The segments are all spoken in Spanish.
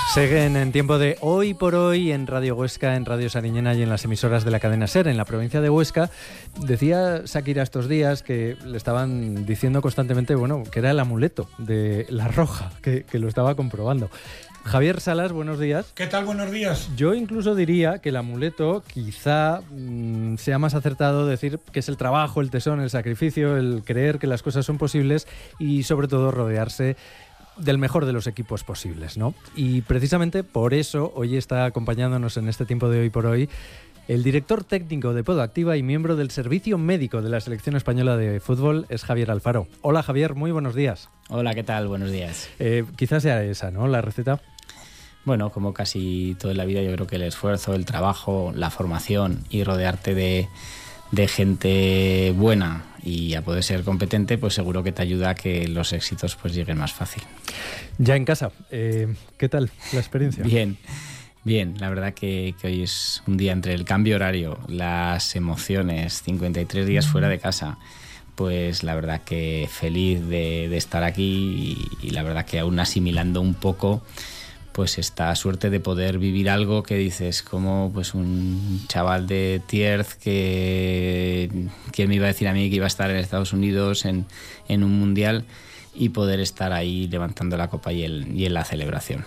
Seguen en tiempo de Hoy por Hoy en Radio Huesca, en Radio Sariñena y en las emisoras de la cadena SER. En la provincia de Huesca, decía Shakira estos días que le estaban diciendo constantemente, que era el amuleto de La Roja, que lo estaba comprobando. Javier Salas, buenos días. ¿Qué tal? Buenos días. Yo incluso diría que el amuleto quizá sea más acertado decir que es el trabajo, el tesón, el sacrificio, el creer que las cosas son posibles y sobre todo rodearse del mejor de los equipos posibles, ¿no? Y precisamente por eso hoy está acompañándonos en este tiempo de Hoy por Hoy el director técnico de Podoactiva y miembro del servicio médico de la selección española de fútbol es Javier Alfaro. Hola Javier, muy buenos días. Hola, ¿qué tal? Buenos días. Quizás sea esa, ¿no?, la receta. Bueno, como casi toda la vida, yo creo que el esfuerzo, el trabajo, la formación y rodearte de gente buena y a poder ser competente, pues seguro que te ayuda a que los éxitos pues lleguen más fácil. Ya en casa, ¿qué tal la experiencia? Bien, la verdad que hoy es un día entre el cambio horario, las emociones, 53 días fuera de casa, pues la verdad que feliz de estar aquí y la verdad que aún asimilando un poco pues esta suerte de poder vivir algo que dices, como pues un chaval de Tierz que me iba a decir a mí que iba a estar en Estados Unidos en un mundial y poder estar ahí levantando la copa y en la celebración.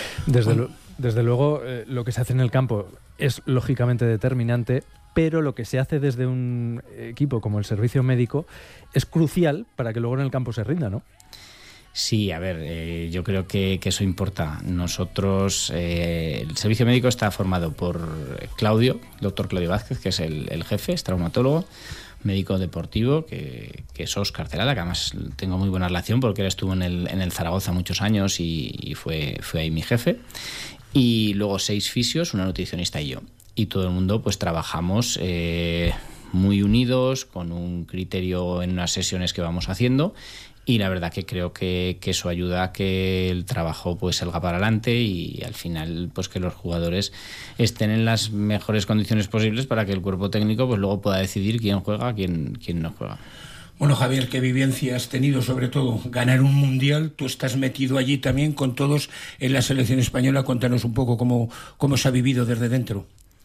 Desde luego, lo que se hace en el campo es lógicamente determinante, pero lo que se hace desde un equipo como el servicio médico es crucial para que luego en el campo se rinda, ¿no? Sí, a ver, yo creo que eso importa. Nosotros, el servicio médico está formado por Claudio, el doctor Claudio Vázquez, que es el jefe, es traumatólogo, médico deportivo, que es Óscar Celada, que además tengo muy buena relación porque él estuvo en el Zaragoza muchos años y fue ahí mi jefe. Y luego 6 fisios, una nutricionista y yo. Y todo el mundo pues trabajamos muy unidos, con un criterio en unas sesiones que vamos haciendo. Y la verdad que creo que eso ayuda a que el trabajo pues salga para adelante y al final pues que los jugadores estén en las mejores condiciones posibles para que el cuerpo técnico pues luego pueda decidir quién juega, quién no juega. Bueno, Javier, ¿qué vivencia has tenido sobre todo ganar un mundial? Tú estás metido allí también con todos en la selección española. Cuéntanos un poco cómo se ha vivido desde dentro.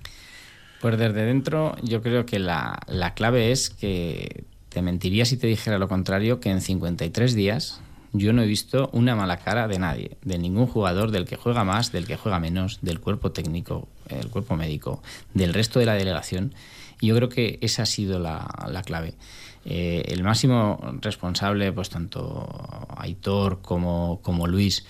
Pues desde dentro yo creo que la clave es que te mentiría si te dijera lo contrario, que en 53 días yo no he visto una mala cara de nadie, de ningún jugador, del que juega más, del que juega menos, del cuerpo técnico, el cuerpo médico, del resto de la delegación. Y yo creo que esa ha sido la clave. El máximo responsable, pues tanto Aitor como Luis,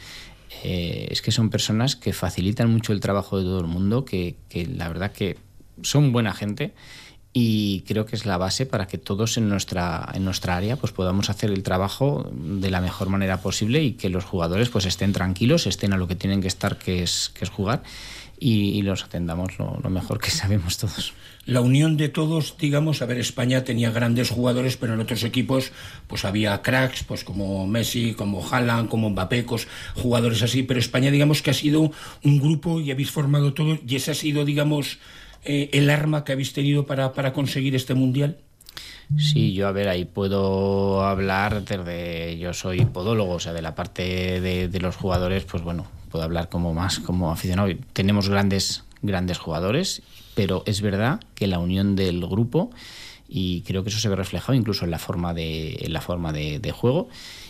es que son personas que facilitan mucho el trabajo de todo el mundo, que la verdad que son buena gente. Y creo que es la base para que todos en nuestra área pues podamos hacer el trabajo de la mejor manera posible y que los jugadores pues estén tranquilos, estén a lo que tienen que estar, que es jugar, y los atendamos lo mejor que sabemos todos. La unión de todos, digamos, a ver, España tenía grandes jugadores, pero en otros equipos pues había cracks, pues como Messi, como Haaland, como Mbappé, jugadores así, pero España, digamos, que ha sido un grupo y habéis formado todos, y ese ha sido, digamos, el arma que habéis tenido para conseguir este mundial. Sí, yo ahí puedo hablar yo soy podólogo, o sea, de la parte de los jugadores, pues bueno, puedo hablar más como aficionado. Tenemos grandes jugadores, pero es verdad que la unión del grupo, y creo que eso se ve reflejado incluso en la forma de juego,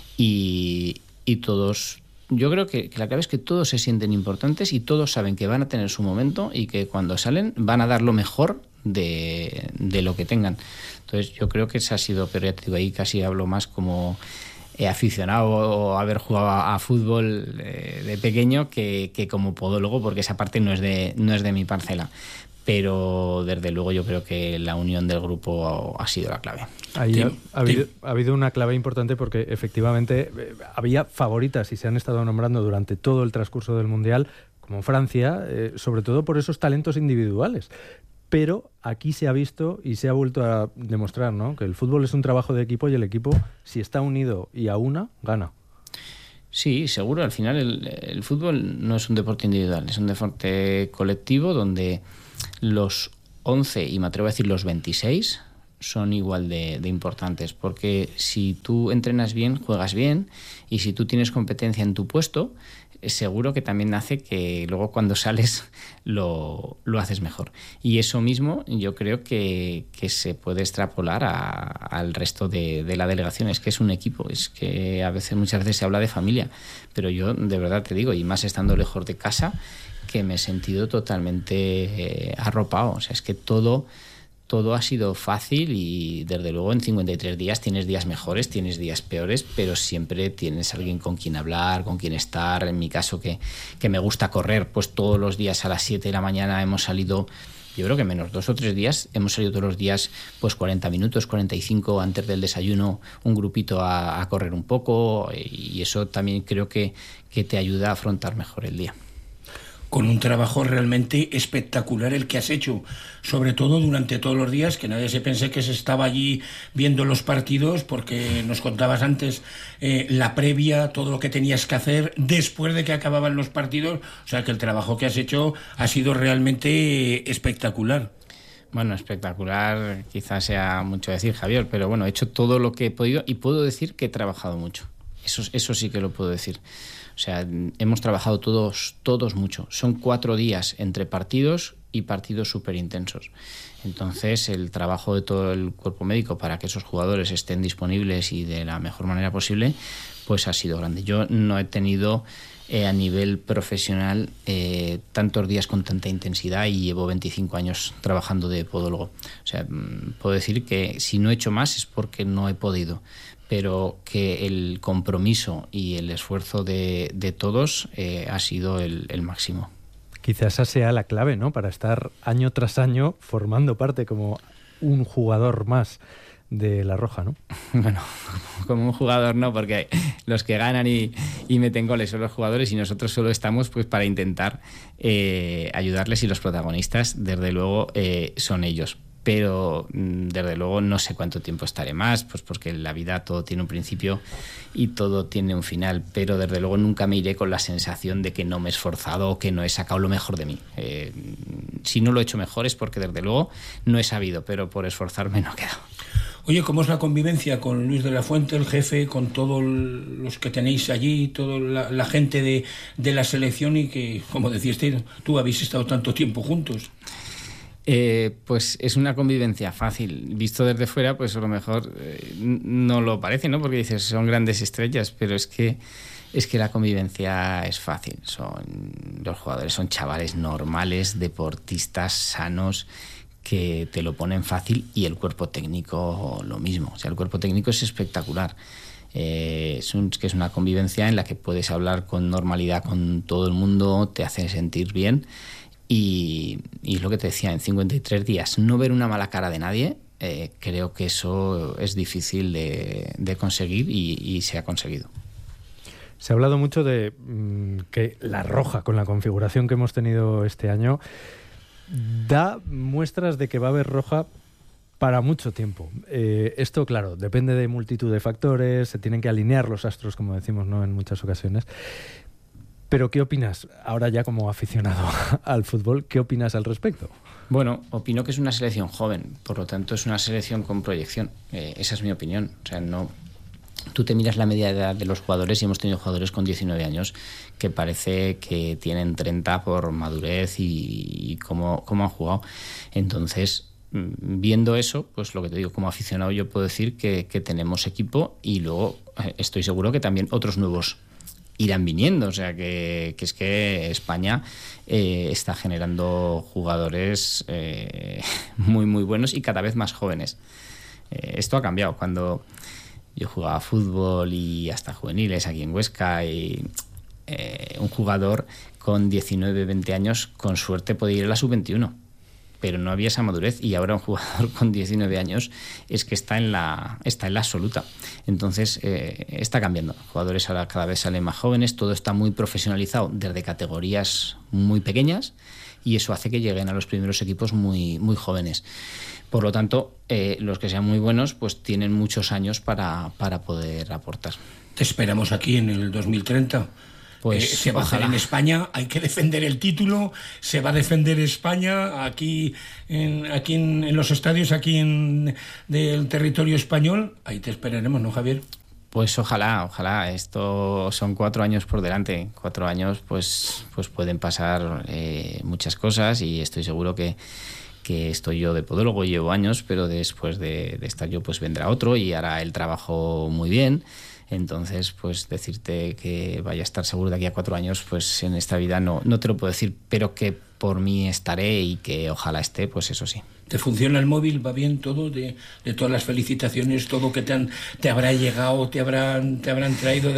y todos. Yo creo que la clave es que todos se sienten importantes y todos saben que van a tener su momento y que cuando salen van a dar lo mejor de lo que tengan. Entonces yo creo que ese ha sido, pero ya te digo, ahí casi hablo más como aficionado o haber jugado a fútbol de pequeño que como podólogo, porque esa parte no es de mi parcela. Pero desde luego yo creo que la unión del grupo ha sido la clave. Ahí ha habido una clave importante porque efectivamente había favoritas y se han estado nombrando durante todo el transcurso del Mundial, como Francia, sobre todo por esos talentos individuales. Pero aquí se ha visto y se ha vuelto a demostrar, ¿no?, que el fútbol es un trabajo de equipo y el equipo, si está unido y a una, gana. Sí, seguro. Al final el fútbol no es un deporte individual, es un deporte colectivo donde los 11, y me atrevo a decir los 26, son igual de importantes, porque si tú entrenas bien, juegas bien, y si tú tienes competencia en tu puesto, seguro que también hace que luego cuando sales lo haces mejor. Y eso mismo yo creo que se puede extrapolar al resto de la delegación. Es que es un equipo, es que muchas veces se habla de familia, pero yo de verdad te digo, y más estando lejos de casa, que me he sentido totalmente arropado. O sea, es que todo ha sido fácil, y desde luego en 53 días tienes días mejores, tienes días peores, pero siempre tienes alguien con quien hablar, con quien estar. En mi caso, que me gusta correr, pues todos los días a las 7 de la mañana hemos salido, yo creo que menos 2 o 3 días, hemos salido todos los días pues 40 minutos, 45 antes del desayuno, un grupito a correr un poco, y eso también creo que te ayuda a afrontar mejor el día. Con un trabajo realmente espectacular el que has hecho, sobre todo durante todos los días, que nadie se pense que se estaba allí viendo los partidos, porque nos contabas antes la previa, todo lo que tenías que hacer después de que acababan los partidos. O sea que el trabajo que has hecho ha sido realmente espectacular. Bueno, espectacular quizás sea mucho decir, Javier, pero bueno, he hecho todo lo que he podido, y puedo decir que he trabajado mucho. Eso sí que lo puedo decir. O sea, hemos trabajado todos mucho. Son 4 días entre partidos, y partidos súper intensos. Entonces, el trabajo de todo el cuerpo médico para que esos jugadores estén disponibles y de la mejor manera posible, pues ha sido grande. Yo no he tenido a nivel profesional tantos días con tanta intensidad, y llevo 25 años trabajando de podólogo. O sea, puedo decir que si no he hecho más es porque no he podido, pero que el compromiso y el esfuerzo de todos ha sido el máximo. Quizás esa sea la clave, ¿no?, para estar año tras año formando parte como un jugador más de La Roja, ¿no? Bueno, como un jugador no, porque los que ganan y meten goles son los jugadores, y nosotros solo estamos pues para intentar ayudarles, y los protagonistas, desde luego, son ellos. Pero desde luego no sé cuánto tiempo estaré más, pues porque en la vida todo tiene un principio y todo tiene un final, pero desde luego nunca me iré con la sensación de que no me he esforzado o que no he sacado lo mejor de mí. Si no lo he hecho mejor es porque desde luego no he sabido, pero por esforzarme no he quedado. Oye, ¿cómo es la convivencia con Luis de la Fuente, el jefe, con todos los que tenéis allí, toda la gente de la selección, y que, como decías tú, habéis estado tanto tiempo juntos? Pues es una convivencia fácil. Visto desde fuera, pues a lo mejor no lo parece, ¿no? Porque dices, son grandes estrellas, pero es que la convivencia es fácil. Los jugadores son chavales normales, deportistas sanos, que te lo ponen fácil, y el cuerpo técnico lo mismo. O sea, el cuerpo técnico es espectacular. Es una convivencia en la que puedes hablar con normalidad con todo el mundo, te hace sentir bien. Y es lo que te decía, en 53 días no ver una mala cara de nadie, creo que eso es difícil de conseguir, y se ha conseguido. Se ha hablado mucho de que La Roja, con la configuración que hemos tenido este año, da muestras de que va a haber Roja para mucho tiempo. Esto, claro, depende de multitud de factores, se tienen que alinear los astros, como decimos, ¿no?, en muchas ocasiones. Pero, ¿qué opinas? Ahora ya como aficionado al fútbol, ¿qué opinas al respecto? Bueno, opino que es una selección joven, por lo tanto es una selección con proyección. Esa es mi opinión. O sea, no. Tú te miras la media edad de los jugadores, y hemos tenido jugadores con 19 años que parece que tienen 30 por madurez y cómo han jugado. Entonces, viendo eso, pues lo que te digo, como aficionado yo puedo decir que tenemos equipo, y luego estoy seguro que también otros nuevos irán viniendo. O sea, que es que España está generando jugadores muy, muy buenos, y cada vez más jóvenes. Esto ha cambiado. Cuando yo jugaba fútbol, y hasta juveniles aquí en Huesca, y un jugador con 19, 20 años con suerte podía ir a la sub-21, pero no había esa madurez, y ahora un jugador con 19 años es que está en la absoluta. Entonces está cambiando. Los jugadores ahora cada vez salen más jóvenes, todo está muy profesionalizado desde categorías muy pequeñas, y eso hace que lleguen a los primeros equipos muy, muy jóvenes. Por lo tanto, los que sean muy buenos pues tienen muchos años para poder aportar. Te esperamos aquí en el 2030. Pues se va a hacer en España, hay que defender el título, se va a defender España aquí en los estadios, del territorio español. Ahí te esperaremos, ¿no, Javier? Pues ojalá. Esto son 4 años por delante. 4 años, pues pueden pasar muchas cosas, y estoy seguro que estoy yo de podólogo, llevo años, pero después de estar yo, pues vendrá otro y hará el trabajo muy bien. Entonces, pues decirte que vaya a estar seguro de aquí a 4 años, pues en esta vida no te lo puedo decir, pero que por mí estaré y que ojalá esté, pues eso sí. ¿Te funciona el móvil? ¿Va bien todo? De todas las felicitaciones, todo que te habrá llegado, te habrán traído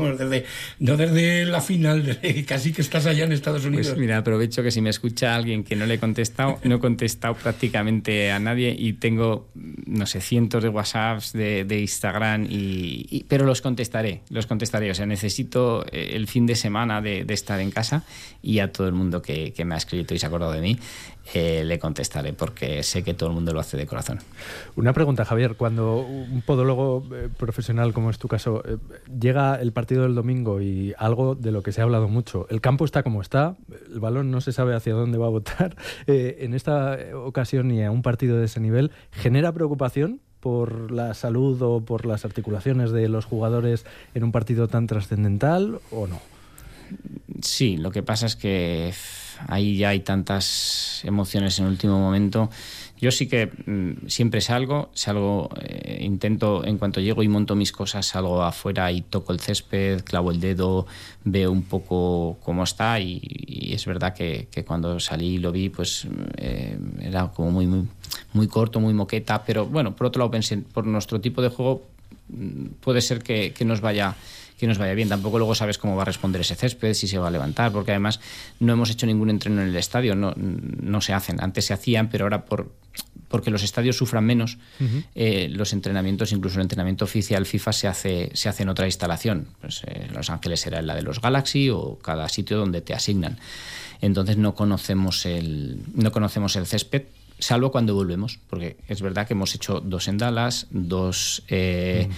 desde la final, desde casi que estás allá en Estados Unidos. Pues mira, aprovecho que si me escucha alguien que no le he contestado, no he contestado prácticamente a nadie, y tengo, no sé, cientos de WhatsApps, de Instagram, pero los contestaré. O sea, necesito el fin de semana de estar en casa, y a todo el mundo que me ha escrito y se ha acordado de mí, le contestaré, porque sé que todo el mundo lo hace de corazón. Una pregunta, Javier. Cuando un podólogo profesional, como es tu caso, llega el partido del domingo y algo de lo que se ha hablado mucho, el campo está como está, el balón no se sabe hacia dónde va a botar, en esta ocasión y a un partido de ese nivel, ¿genera preocupación por la salud o por las articulaciones de los jugadores en un partido tan trascendental o no? Sí, lo que pasa es que ahí ya hay tantas emociones en el último momento. Yo sí que siempre salgo, intento, en cuanto llego y monto mis cosas, salgo afuera y toco el césped, clavo el dedo, veo un poco cómo está, y es verdad que cuando salí y lo vi, pues era como muy corto, muy moqueta, pero bueno, por otro lado pensé, por nuestro tipo de juego puede ser que nos vaya bien. Tampoco luego sabes cómo va a responder ese césped, si se va a levantar, porque además no hemos hecho ningún entreno en el estadio, no se hacen. Antes se hacían, pero ahora porque los estadios sufran menos, los entrenamientos, incluso el entrenamiento oficial FIFA se hace en otra instalación. Pues, Los Ángeles era la de los Galaxy, o cada sitio donde te asignan. Entonces no conocemos el césped, salvo cuando volvemos, porque es verdad que hemos hecho 2 en Dallas, 2 en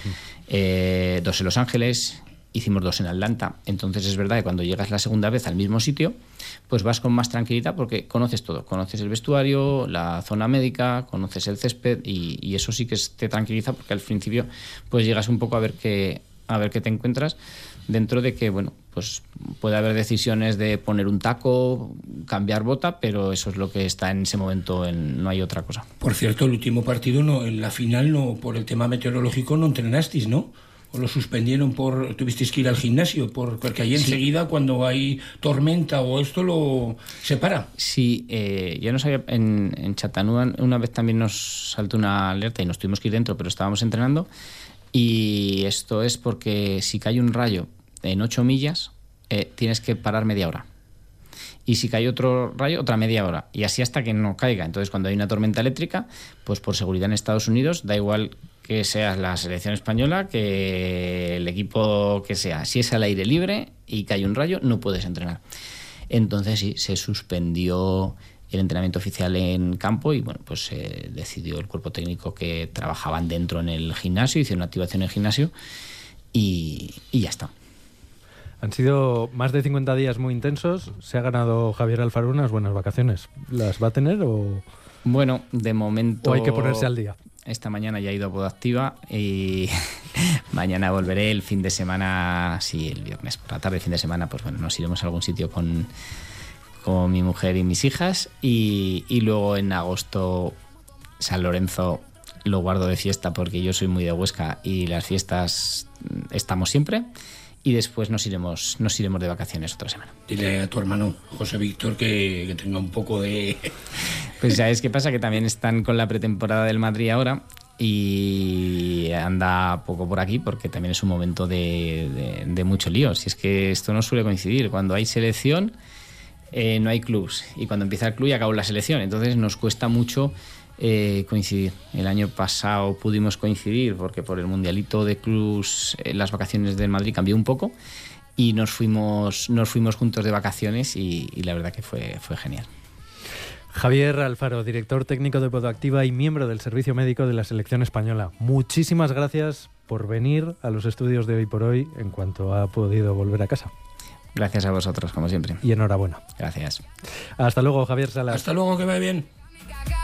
Los Ángeles, hicimos 2 en Atlanta. Entonces es verdad que cuando llegas la segunda vez al mismo sitio, pues vas con más tranquilidad, porque conoces todo, conoces el vestuario, la zona médica, conoces el césped, y eso sí que te tranquiliza, porque al principio pues llegas un poco a ver qué te encuentras, dentro de que, bueno, pues puede haber decisiones de poner un taco, cambiar bota, pero eso es lo que está en ese momento, no hay otra cosa. Por cierto, el último partido, en la final, por el tema meteorológico no entrenasteis, ¿no? ¿O lo suspendieron tuvisteis que ir al gimnasio? Porque ahí enseguida, cuando hay tormenta o esto, lo separa. Sí, ya no sabía, en Chattanooga una vez también nos saltó una alerta y nos tuvimos que ir dentro, pero estábamos entrenando. Y esto es porque si cae un rayo en 8 millas, tienes que parar media hora. Y si cae otro rayo, otra media hora. Y así hasta que no caiga. Entonces, cuando hay una tormenta eléctrica, pues por seguridad en Estados Unidos, da igual que seas la selección española, que el equipo que sea. Si es al aire libre y cae un rayo, no puedes entrenar. Entonces sí, se suspendió el entrenamiento oficial en campo, y bueno, pues decidió el cuerpo técnico que trabajaban dentro en el gimnasio, hicieron una activación en el gimnasio y ya está. Han sido más de 50 días muy intensos. Se ha ganado Javier Alfaro unas buenas vacaciones. ¿Las va a tener o...? Bueno, de momento... ¿O hay que ponerse al día? Esta mañana ya he ido a Podactiva y mañana volveré. El fin de semana, sí, el viernes por la tarde, el fin de semana, pues bueno, nos iremos a algún sitio con mi mujer y mis hijas, y luego en agosto San Lorenzo lo guardo de fiesta, porque yo soy muy de Huesca y las fiestas estamos siempre, y después nos iremos de vacaciones otra semana. Dile a tu hermano José Víctor que tenga un poco de... Pues ¿sabes qué pasa? Que también están con la pretemporada del Madrid ahora, y anda poco por aquí, porque también es un momento de mucho lío. Si es que esto no suele coincidir, cuando hay selección no hay clubs, y cuando empieza el club ya acabó la selección, entonces nos cuesta mucho coincidir. El año pasado pudimos coincidir porque por el mundialito de clubs las vacaciones del Madrid cambió un poco, y nos fuimos juntos de vacaciones, y la verdad que fue genial. Javier Alfaro, director técnico de Podactiva y miembro del servicio médico de la selección española. Muchísimas gracias por venir a los estudios de Hoy por Hoy en cuanto ha podido volver a casa. Gracias a vosotros, como siempre. Y enhorabuena. Gracias. Hasta luego, Javier Salas. Hasta luego, que vaya bien.